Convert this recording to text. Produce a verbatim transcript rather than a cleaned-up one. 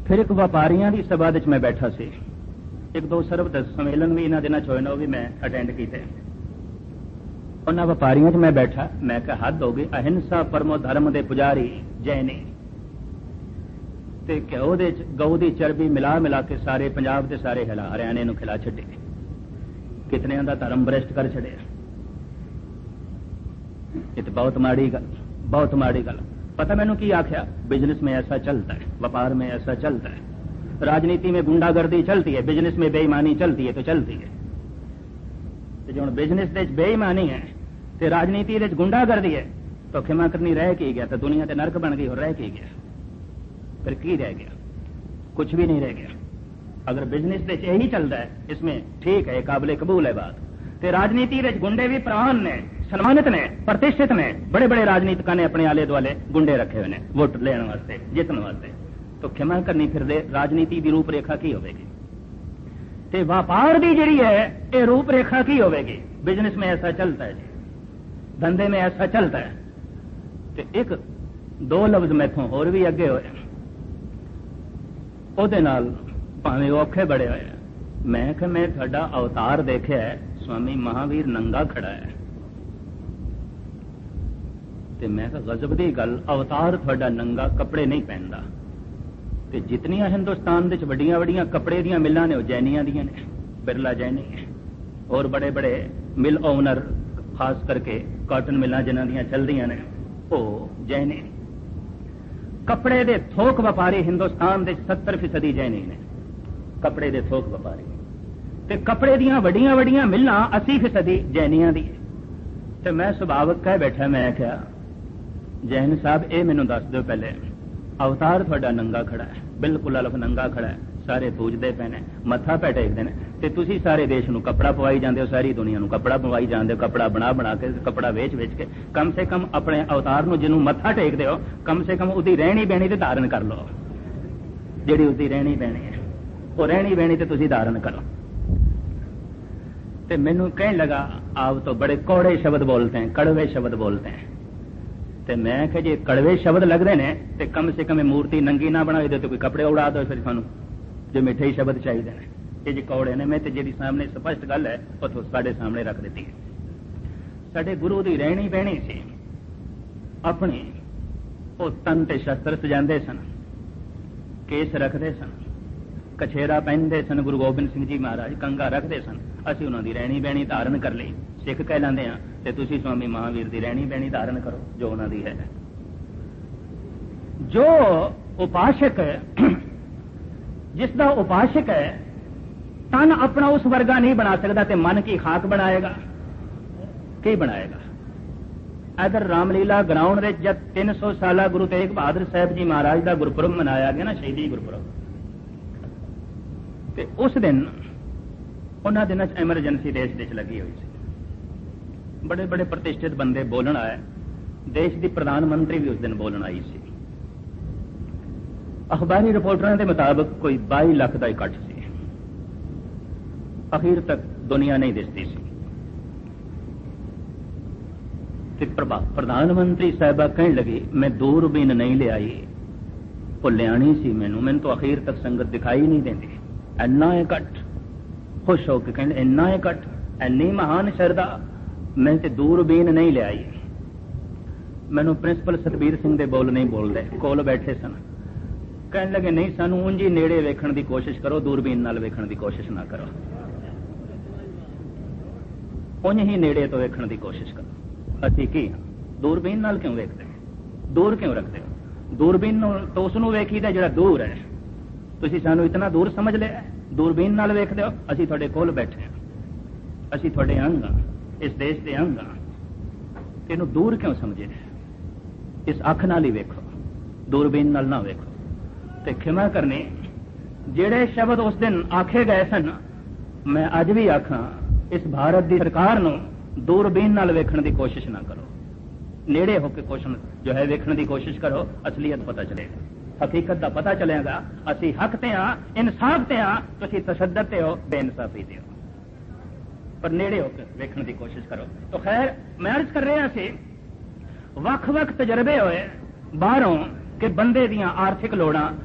फिर एक व्यापारियों की सभा विच मैं बैठा सी, एक दो सरबत सम्मेलन भी इन्हां दिनां च होए ने, वो भी मैं अटेंड कीते। उन्हां व्यापारियों च मैं बैठा, मैं कहा हद हो गई, अहिंसा परमो धर्म दे पुजारी जैनी ते घ्यो दे गऊ की चरबी मिला मिला के सारे पंजाब के सारे हिला हरियाणे नूं खिला छड्डे, कितनियां दा धर्म भ्रष्ट कर छड्डिया। ये तो बहुत माड़ी गल, बहुत माड़ी गल। पता मैनू की आख्या, बिजनेस में ऐसा चलता है, व्यापार में ऐसा चलता है, राजनीति में गुंडागर्दी चलती है, बिजनेस में बेईमानी चलती है तो चलती है। तो जो बिजनेस दे बेईमानी है तो राजनीति दे गुंडागर्दी है तो खिमा करनी रह के गया, तो दुनिया ते नरक बन गई और रह के गया, फिर की रह गया? कुछ भी नहीं रह गया। अगर बिजनेस दे यही चलता है, इसमें ठीक है, काबिल कबूल है बात, तो राजनीति दे गुंडे भी प्रवान ने, सन्मानित ने, प्रतिष्ठित ने, बड़े बड़े राजनीतिक ने अपने आले दुआले गुंडे रखे हुए हैं वोट लेने वास्ते, जितने वास्ते। तो क्षमा करनी फिर राजनीति की रूपरेखा की होगी, ते व्यापार की जी है ये रूपरेखा की होगी। बिजनेस में ऐसा चलता है जी, धंधे में ऐसा चलता है। तो एक दो लफ्ज मैथों होर भी अगे होए, ਉਹਦੇ ਨਾਲ ਭਾਵੇਂ ਔਖੇ बड़े ਹੋਏ। मैं कि मैं ਤੁਹਾਡਾ अवतार देखा है, स्वामी महावीर नंगा खड़ा है। ते मैं कहा गजब दी गल, अवतार ਤੁਹਾਡਾ नंगा कपड़े नहीं पहनता। ते जितनियां हिंदुस्तान दे वड्डियां वड्डियां कपड़े दियां मिलां ने, जैनियां दियां ने, बिरला जैनी और बड़े बड़े मिल ओनर, खास करके कॉटन मिलां जिन्हां दियां चलदियां ने, वो जैनी। कपड़े दे थोक व्यापारी हिंदुस्तान दे सत्तर फीसदी जैनी ने, कपड़े दे थोक व्यापारी। ते कपड़े दियां वड्डियां वड्डियां मिलां अस्सी फीसदी जैनियां दी। ते मैं सुभावक कह बैठा, मैं क्या जैन साहब ये मैनू दस दो पहले, अवतार थोड़ा नंगा खड़ा है, बिल्कुल अलफ नंगा खड़ा है, सारे पूजते पे ने, मत्था पै टेकते हैं, ते तुसी सारे देश नूं कपड़ा पवाई जाते हो, सारी दुनिया नूं कपड़ा पवाई जाते हो, कपड़ा बना बना के, कपड़ा वेच वेच के। कम से कम अपने अवतार नूं जिन्हों मत्था टेकते हो, कम से कम उसकी रहनी बहनी ते धारण कर लो, जिहड़ी उसकी रहनी बहनी है वो रहनी बहनी ते तुसी धारण करो। ते मैनू कहने लगा आप तो बड़े कौड़े शब्द बोलते हैं, कड़वे शब्द बोलते हैं। ते मैं कहा जे कड़वे शब्द लगते हैं तो कम से कम मूर्ति नंगी ना बना दो, तो कोई कपड़े उड़ा दो, फिर थानू जो मिठे शब्द चाहिए ने। ये जो कौड़े ने, मैं तो जी सामने स्पष्ट गल है वो साढ़े सामने रख दी है। साढ़े गुरु की रहनी बहनी सी, अपनी वो तन ते शस्त्र सजाते सन, केस रखते सन, कछेरा पहनते सन, गुरु गोबिंद सिंह जी महाराज कंगा रखते सन। असी उन्होंने रहनी बहनी धारण कर ली, सिख कहलाते हैं, तो तुसी स्वामी महावीर की रहनी बहनी धारण करो जो उन्होंने है। जो उपासक जिसका उपासक है तन अपना उस वर्गा नहीं बना सकता, तो मन की खाक बनाएगा, की बनाएगा। इधर रामलीला ग्राउंड में जब तीन सौ साल गुरु तेग बहादुर साहब जी महाराज का गुरपुरब मनाया गया ना, शहीदी गुरपुरब, तो उस दिन उन्होंने दिनों एमरजेंसी देश देश लगी हुई सी। बड़े बड़े प्रतिष्ठित बंदे बोलन आए, देश की प्रधानमंत्री भी उस दिन बोलन आई सी। अखबारी रिपोर्टरों के मुताबिक कोई बाई लाख का इकट्ठ सी। अखीर तक दुनिया नहीं दिसती सी। प्रधानमंत्री साहबा कहने लगी मैं दूरबीन नहीं ले आई, वो लियानी सी मैनू, मैनू तो अखीर तक संगत दिखाई नहीं देती। इन्ना इकट्ठ, खुश होकर कहने इन्ना इकट्ठ, इन्नी महान श्रद्धा, मैं तो दूरबीन नहीं ले आई। मैनू प्रिंसिपल सतबीर सिंह दे बोल नहीं बोलते, कोल बैठे सन, कहने लगे नहीं सानू उंज ही नेड़े वेखण की कोशिश करो, दूरबीन नाल वेखण की कोशिश ना करो, उंज ही नेड़े तो वेखण की कोशिश करो। असी की दूरबीन नाल क्यों वेखते हैं, दूर क्यों रखते हो? दूरबीन तो उसनू वेखीदा जिहड़ा दूर है, तुसीं सानू इतना दूर समझ लिया, दूरबीन नाल वेखदे हो। असी तुहाडे कोल बैठे हैं, असी तुहाडे अंग हां, इस देश के अंग हां, इहनूं दूर क्यों समझे? इस अख नाल ही वेखो, दूरबीन नाल ना वेखो। ते क्षमा करनी, जिहड़े शब्द उस दिन आखे गए सन, मैं अज भी आखां, इस भारत की सरकार नूं दूरबीन नाल वेखण की कोशिश ना करो, नेड़े होकर क्वेश्चन जो है वेखण की कोशिश करो, असलीयत पता चलेगा, हकीकत का पता चलेगा। असी हक ते हां, इंसाफ ते हां, तुसीं तशद्दद ते हो, बेइंसाफी ते हो, पर नेड़े होकर वेखण की कोशिश करो। तो खैर मैं अर्ज कर रहा सी, वख वख तजर्बे होए बाहरों कि बंदे दियां आर्थिक लोड़ां